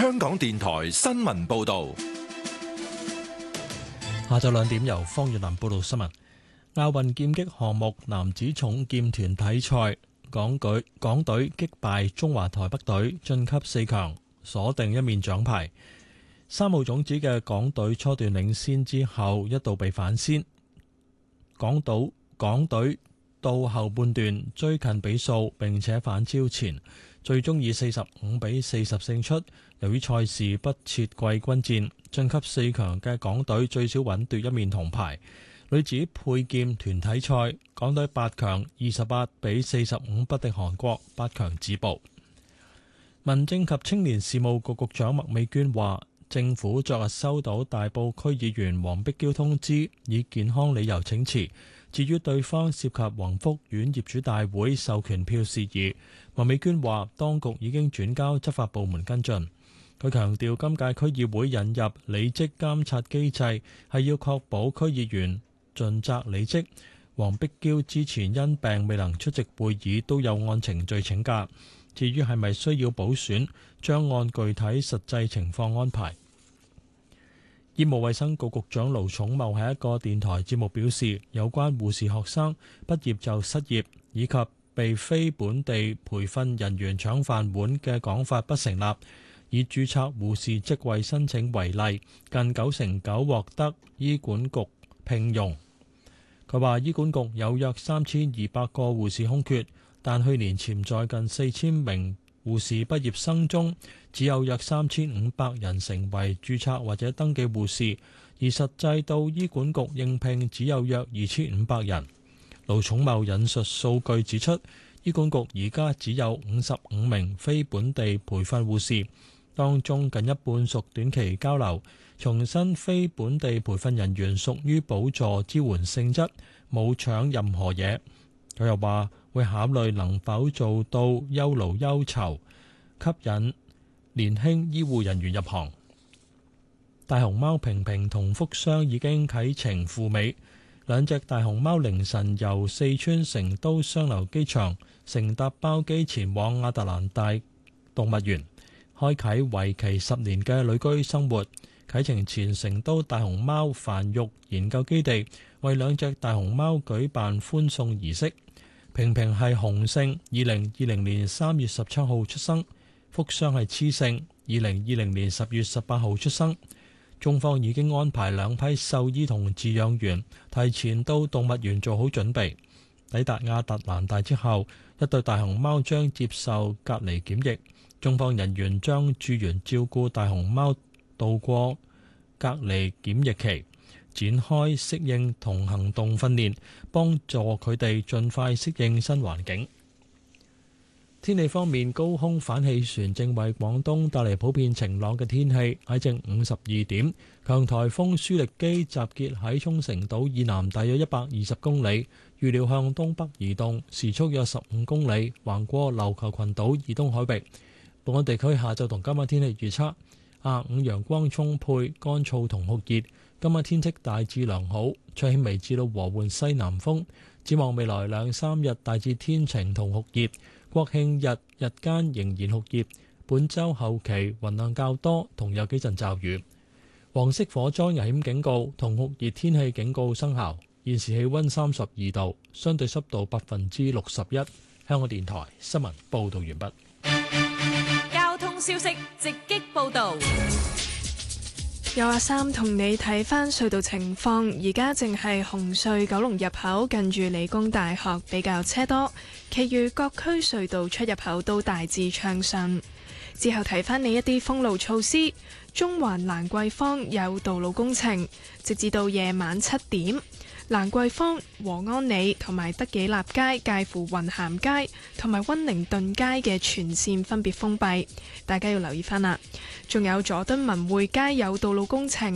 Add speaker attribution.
Speaker 1: 香港電台新聞報道。
Speaker 2: 下晝2點由方月林報道新聞。亞運劍擊項目男子重劍團體賽，港隊擊敗中華台北隊晉級4強，鎖定1面獎牌。3號種子嘅港隊初段領先之後一度被反先，港隊到後半段追近比數並且反超前，最終以45-40勝出。由於賽事不設季軍戰，晉級4強嘅港隊最少穩奪1面銅牌。女子佩劍團體賽，港隊8強28-45不敵韓國，8強止步。民政及青年事務局局長麥美娟話，政府昨日收到大埔區議員黃碧嬌通知，以健康理由請辭。至於對方涉及宏福苑業主大會授權票事宜，麥美娟話當局已經轉交執法部門跟進。佢強調今屆區議會引入履職監察機制係要確保區議員盡責履職。黃碧嬌之前因病未能出席會議，都有按程序請假。至於係咪需要補選，將按具體實際情況安排。醫務衛生局局長盧寵茂喺一個電台節目表示，有關護士學生畢業就失業以及被非本地培訓人員搶飯碗嘅講法不成立。以註冊護士職位申請為例，近99%獲得醫管局聘用。佢話醫管局有約3200個護士空缺，但去年潛在近4000名護士畢業生中，只有約3500人成為註冊或者登記護士，而實際到醫管局應聘只有約2500人。盧寵茂引述數據指出，醫管局而家只有55名非本地培訓護士，當中近一半屬短期交流。重申非本地培訓人員屬於補助支援性質，冇搶任何嘢。佢又話會考慮能否做到優勞優酬，吸引年輕醫護人員入行。大熊貓平平同福箱已經啟程赴美，兩隻大熊貓凌晨由四川成都雙流機場乘搭包機前往亞特蘭大動物園，開啟為期10年嘅旅居生活。啟程前，成都大熊貓繁育研究基地為兩隻大熊貓舉辦歡送儀式。平平係雄性，2020年3月17號出生；福箱係雌性，2020年10月18號出生。中方已經安排兩批獸醫同飼養員提前到動物園做好準備。抵達亞特蘭大之後，一對大熊貓將接受隔離檢疫，中方人員將駐園照顧大熊貓度過隔離檢疫期，展開適應同行動訓練，幫助佢哋盡快適應新環境。天氣方面，高空反氣旋正為廣東帶嚟普遍晴朗嘅天氣。喺正午12點，強颱風舒力基集結喺沖繩島以南大約120公里，預料向東北移動，時速約15公里，橫過琉球群島以東海域。本港地區下晝同今晚天氣預測：下午陽光充沛，乾燥同酷熱。今晚天色大致良好，吹輕微至到和緩西南風。展望未來2-3日，大致天晴同酷熱。國慶日日間仍然酷熱，本週後期雲量較多，同有幾陣驟雨。黃色火災危險警告同酷熱天氣警告生效。現時氣溫32度，相對濕度61%。香港電台新聞報道完畢。
Speaker 3: 交通消息直擊報道。
Speaker 4: 有阿三同你睇返隧道情況，而家淨係紅隧九龍入口近住理工大學比較車多，其餘各區隧道出入口都大致暢順。之後睇返你一啲封路措施，中環蘭桂坊有道路工程，直至到夜晚7點。蘭桂坊、和安里同埋德己立街介乎雲咸街同埋溫寧頓街嘅全線分別封閉，大家要留意返啦。仲有佐敦文匯街有道路工程。